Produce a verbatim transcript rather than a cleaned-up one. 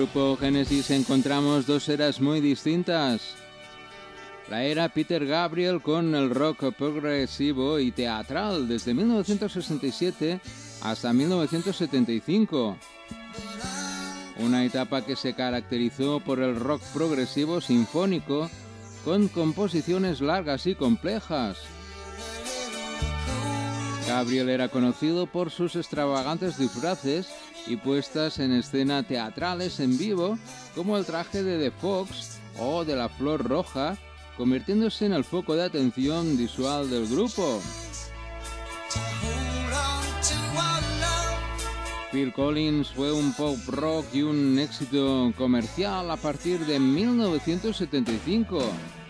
grupo Genesis encontramos dos eras muy distintas. La era Peter Gabriel con el rock progresivo y teatral desde mil novecientos sesenta y siete hasta mil novecientos setenta y cinco. Una etapa que se caracterizó por el rock progresivo sinfónico con composiciones largas y complejas. Gabriel era conocido por sus extravagantes disfraces y puestas en escena teatrales en vivo, como el traje de The Fox o de la Flor Roja, convirtiéndose en el foco de atención visual del grupo. Phil Collins fue un pop rock y un éxito comercial a partir de mil novecientos setenta y cinco.